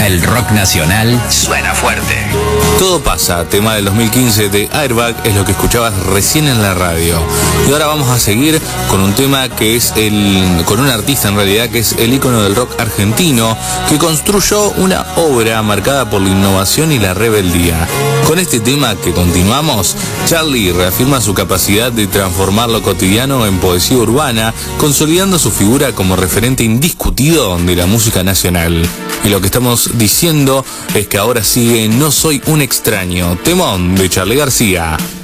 El rock nacional suena fuerte. Todo pasa, tema del 2015 de Airbag, es lo que escuchabas recién en la radio. Y ahora vamos a seguir con un tema que es con un artista en realidad que es el ícono del rock argentino, que construyó una obra marcada por la innovación y la rebeldía. Con este tema que continuamos, Charly reafirma su capacidad de transformar lo cotidiano en poesía urbana, consolidando su figura como referente indiscutido de la música nacional. Y lo que estamos diciendo es que ahora sigue No Soy un Extraño, temón de Charly García.